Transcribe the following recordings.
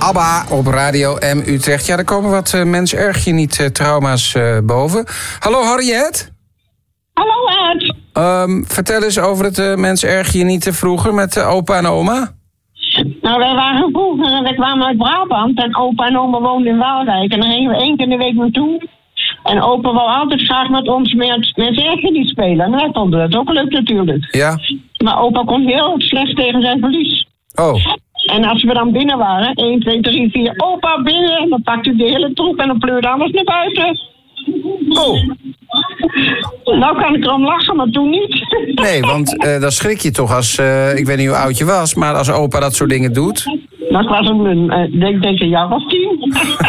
ABBA op Radio M Utrecht. Ja, er komen wat mens erg je niet trauma's boven. Hallo Harriet. Hallo Ed. Vertel eens over het mens erg je niet vroeger met opa en oma. Nou, wij waren vroeger, wij kwamen uit Brabant en opa en oma woonden in Waalwijk. En dan gingen we 1 keer in de week naartoe. En opa wou altijd graag met ons mens erg je niet spelen. En wij vonden dat ook leuk natuurlijk. Ja. Maar opa kon heel slecht tegen zijn verlies. Oh. En als we dan binnen waren, 1, 2, 3, 4, opa binnen. En dan pakte hij de hele troep en dan pleurde alles naar buiten. Oh. Nou kan ik erom lachen, maar toen niet. Nee, want dan schrik je toch als, ik weet niet hoe oud je was, maar als opa dat soort dingen doet. Nou, ik was een jaar of 10.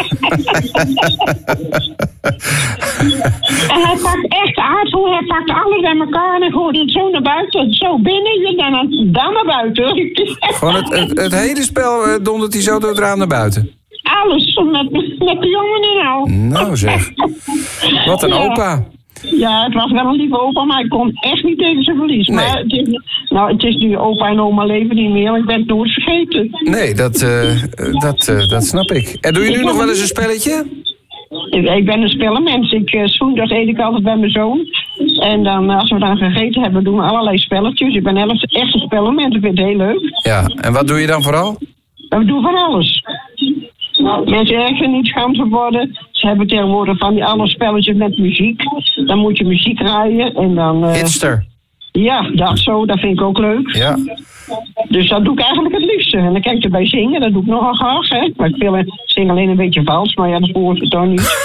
En hij pakt echt uit hoe hij pakt alles bij elkaar en hij gooit het zo naar buiten, zo binnen en dan naar buiten. Gewoon het hele spel dondert hij zo door het raam naar buiten. Alles, met de jongen in al. Nou zeg, wat een opa. Ja, het was wel een lieve opa, maar ik kon echt niet tegen zijn verlies. Nee. Maar het is nu opa en oma leven niet meer, ik ben het nooit vergeten. Nee, dat snap ik. En doe je nu nog wel eens een spelletje? Ik ben een spellenmens. Zondag eet ik altijd bij mijn zoon. En dan, als we dan gegeten hebben, doen we allerlei spelletjes. Ik ben echt een spellenmens, ik vind het heel leuk. Ja, en wat doe je dan vooral? We doen van alles. Mensen ergens niet schaamd worden. Ze hebben tegenwoordig van die alle spelletjes met muziek. Dan moet je muziek draaien en dan... Hitster. Ja, dat vind ik ook leuk. Ja. Dus dat doe ik eigenlijk het liefste. En dan kan ik erbij zingen, dat doe ik nogal graag. Hè. Maar ik zing alleen een beetje vals, maar ja, dat hoort het toch niet.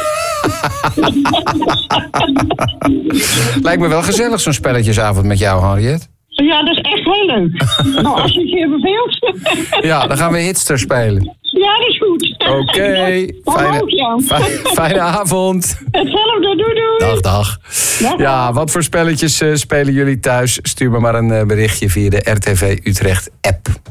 Lijkt me wel gezellig zo'n spelletjesavond met jou, Harriet. Ja, dat is echt heel leuk. Nou, als je het je verveelt. Ja, dan gaan we Hitster spelen. Ja, dat is goed. Oké. Fijne avond. Hetzelfde, doei. Dag. Ja, wat voor spelletjes spelen jullie thuis? Stuur me maar een berichtje via de RTV Utrecht app.